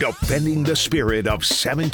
defending the spirit of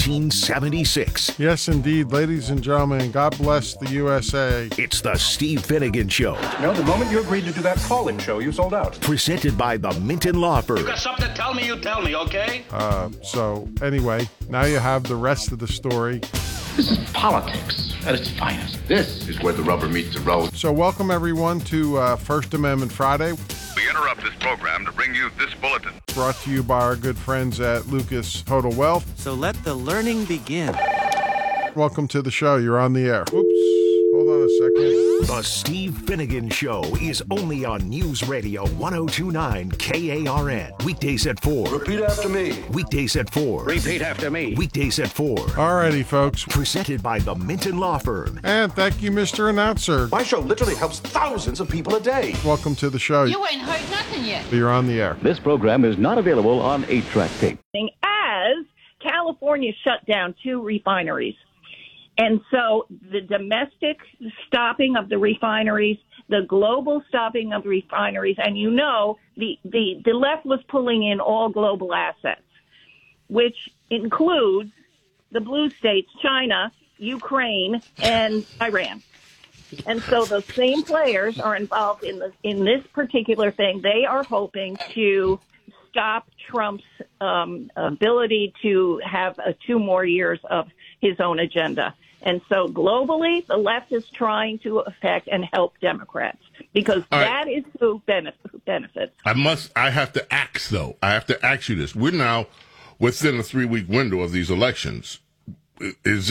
1776. Yes, indeed, ladies and gentlemen, God bless the USA. It's the Steve Finnegan Show. No, the moment you agreed to do that call-in show, you sold out. Presented by the Minton Law Firm. You got something to tell me, you tell me, okay? So, anyway, now you have the rest of the story. This is politics at its finest. This is where the rubber meets the road. So welcome, everyone, to First Amendment Friday. We interrupt this program to bring you this bulletin. Brought to you by our good friends at Lucas Total Wealth. So let the learning begin. Welcome to the show. You're on the air. Oops. Hold on a second. The Steve Finnegan Show is only on News Radio 1029 KARN. Weekdays at 4. Repeat after me. Weekdays at 4. Repeat after me. Weekdays at 4. Alrighty, folks. Presented by the Minton Law Firm. And thank you, Mr. Announcer. My show literally helps thousands of people a day. Welcome to the show. You ain't heard nothing yet. You're on the air. This program is not available on 8-track tape. As California shut down 2 refineries. And so the domestic stopping of the refineries, the global stopping of refineries, and you know the left was pulling in all global assets, which includes the blue states, China, Ukraine, and Iran. And so the same players are involved in this particular thing. They are hoping to stop Trump's ability to have 2 more years of his own agenda. And so globally, the left is trying to affect and help Democrats because that is who benefits. I have to ask, though. I have to ask you this. We're now within a 3-week window of these elections. Is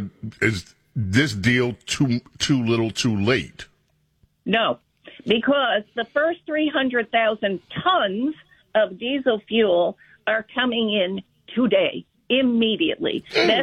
this deal too little too late? No, because the first 300,000 tons of diesel fuel are coming in today, immediately.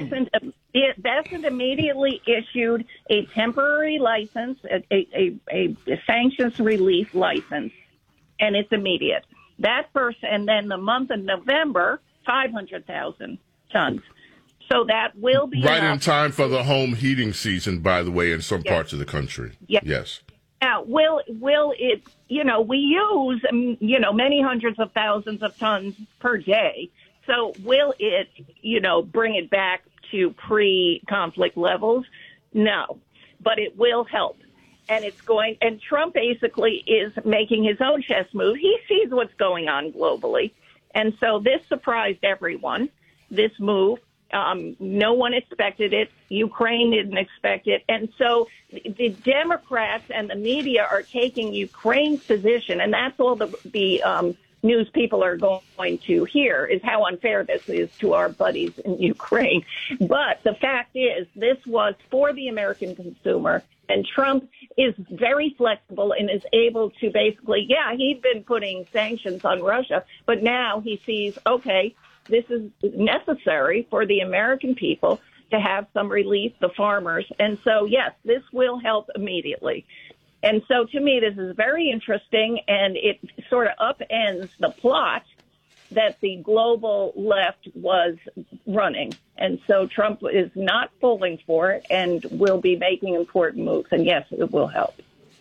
Bessent immediately issued a temporary license, a sanctions relief license, and it's immediate. That first, and then the month of November, 500,000 tons. So that will be right enough. in time for the home heating season, by the way, in some parts of the country. Yes. Now, will it, we use, many hundreds of thousands of tons per day. So will it, bring it back to pre-conflict levels? No, but it will help. And and Trump basically is making his own chess move. He sees what's going on globally. And so this surprised everyone, this move. No one expected it. Ukraine didn't expect it. And so the Democrats and the media are taking Ukraine's position, and that's all the news people are going to hear is how unfair this is to our buddies in Ukraine. But the fact is, this was for the American consumer, and Trump is very flexible and is able to basically, he'd been putting sanctions on Russia, but now he sees, okay, this is necessary for the American people to have some relief, the farmers. And so, yes, this will help immediately. And so, to me, this is very interesting, and it sort of upends the plot that the global left was running. And so Trump is not falling for it and will be making important moves. And, yes, it will help.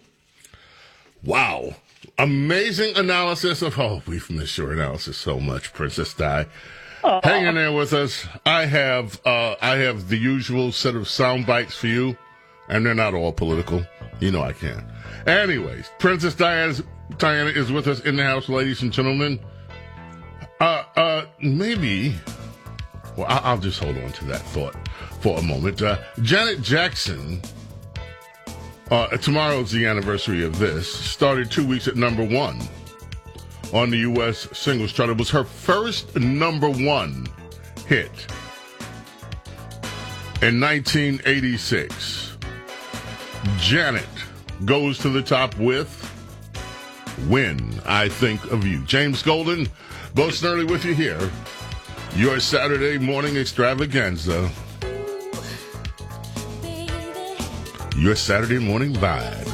Wow. Amazing analysis of, we've missed your analysis so much, Princess Di. Hang in there with us. I have the usual set of sound bites for you, and they're not all political. You know I can. Anyways, Princess Diana is with us in the house, ladies and gentlemen. Maybe, well, I'll just hold on to that thought for a moment. Janet Jackson, tomorrow's the anniversary of this, started 2 weeks at number 1 on the U.S. singles chart. It was her first number 1 hit in 1986. Janet goes to the top with When I Think of You. James Golden, Bo Snerdley with you here. Your Saturday morning extravaganza. Your Saturday morning vibe.